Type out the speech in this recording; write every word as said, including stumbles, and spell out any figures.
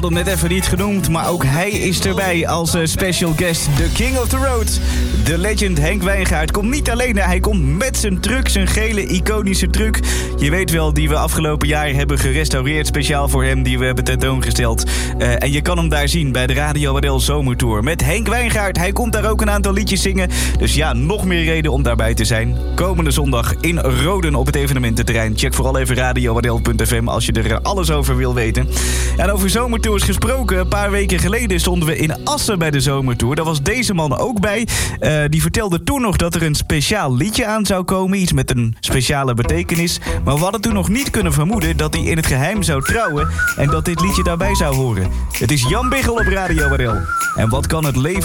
Net even niet genoemd, maar ook hij is erbij als uh, special guest. The King of the Road. De legend Henk Wijngaard komt niet alleen, hij komt met zijn truck, zijn gele iconische truck. Je weet wel, die we afgelopen jaar hebben gerestaureerd, speciaal voor hem, die we hebben tentoongesteld. Uh, en je kan hem daar zien bij de Radio Waddel Zomertour. Met Henk Wijngaard, hij komt daar ook een aantal liedjes zingen. Dus ja, nog meer reden om daarbij te zijn. Komende zondag in Roden op het evenemententerrein. Check vooral even radio waddel punt f m als je er alles over wil weten. En over Zomertour is gesproken. Een paar weken geleden stonden we in Assen bij de Zomertour. Daar was deze man ook bij. Uh, die vertelde toen nog dat er een speciaal liedje aan zou komen. Iets met een speciale betekenis. Maar we hadden toen nog niet kunnen vermoeden dat hij in het geheim zou trouwen. En dat dit liedje daarbij zou horen. Het is Jan Biggel op Radio Waddel. En wat kan het leven